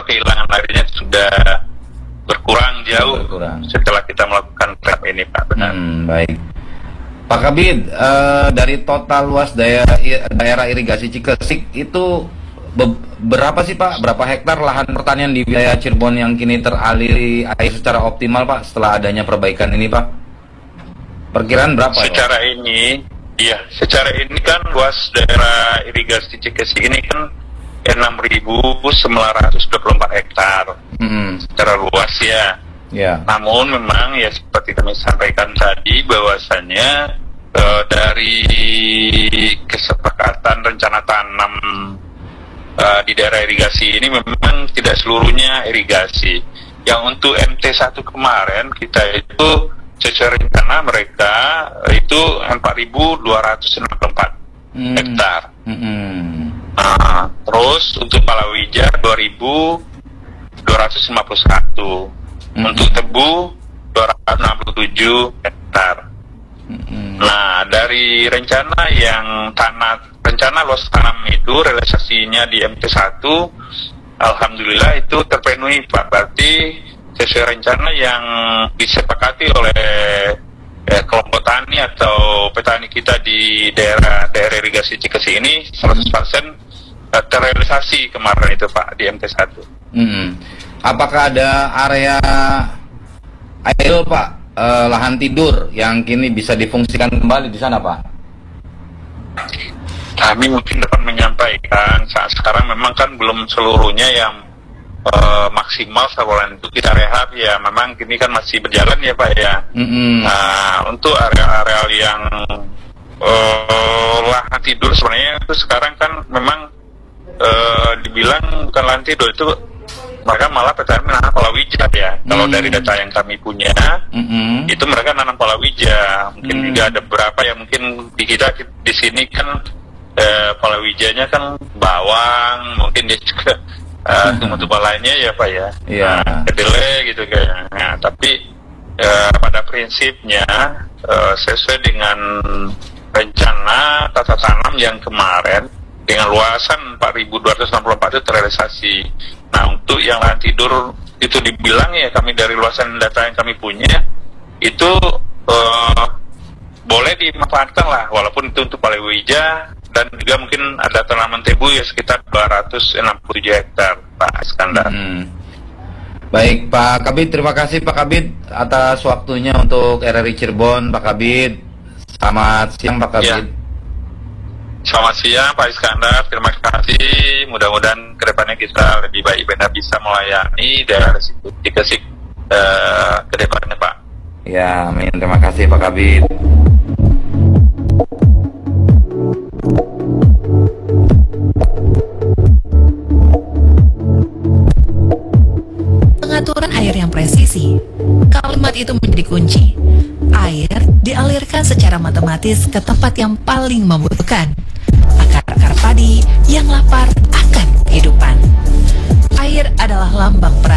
kehilangan airnya sudah berkurang jauh setelah kita melakukan trap ini, Pak. Benar. Baik. Pak Kabid, dari total luas daerah irigasi Cikesik itu berapa sih Pak? Berapa hektar lahan pertanian di wilayah Cirebon yang kini teraliri air secara optimal Pak setelah adanya perbaikan ini Pak? Perkiraan berapa? Secara ini kan luas daerah irigasi Cikesik ini kan 6.924 hektar. Secara luas ya. Namun memang ya seperti kami sampaikan tadi bahwasannya dari kesepakatan rencana tanam di daerah irigasi ini memang tidak seluruhnya irigasi. Yang untuk MT1 kemarin kita itu sesuai rencana mereka itu 4.264 hektar. Terus untuk palawija 2.251. Untuk tebu 267 hektar. Nah, dari rencana luas tanam itu realisasinya di MT1 alhamdulillah itu terpenuhi Pak. Berarti sesuai rencana yang disepakati oleh kelompok tani atau petani kita di daerah irigasi Cikesik ini 100% terrealisasi kemarin itu Pak di MT1. Apakah ada area idle Pak, lahan tidur yang kini bisa difungsikan kembali di sana Pak? Kami mungkin dapat menyampaikan saat sekarang memang kan belum seluruhnya yang maksimal saluran itu kita rehab ya, memang kini kan masih berjalan ya Pak ya. Nah, untuk area-area yang lahan tidur sebenarnya itu sekarang kan memang dibilang bukan lahan tidur, itu mereka malah petani menanam palawija ya. Kalau dari data yang kami punya, itu mereka nanam palawija. Mungkin juga ada beberapa yang mungkin di kita di sini kan palawijanya kan bawang, mungkin dia juga tumbuh-tumbuh lainnya ya Pak ya. Kedelai gitu kayaknya. Nah, tapi pada prinsipnya sesuai dengan rencana tata tanam yang kemarin dengan luasan 4.264 itu terrealisasi. Nah, untuk yang lahan tidur itu dibilang ya kami dari luasan data yang kami punya itu boleh dimanfaatkan lah, walaupun itu untuk palawija dan juga mungkin ada tanaman tebu ya sekitar 267 hektar Pak Iskandar. Baik Pak Kabid, terima kasih Pak Kabid atas waktunya untuk RRI Cirebon Pak Kabid. Selamat siang Pak Kabid. Selamat siang Pak Iskandar, terima kasih. Mudah-mudahan kedepannya kita lebih baik benar bisa melayani daerah Cikesik kedepannya Pak. Ya, amin. Terima kasih Pak Kabid. Pengaturan air yang presisi, kalimat itu menjadi kunci. Air dialirkan secara matematis ke tempat yang paling membutuhkan. Akar-akar padi yang lapar akan kehidupan. Air adalah lambang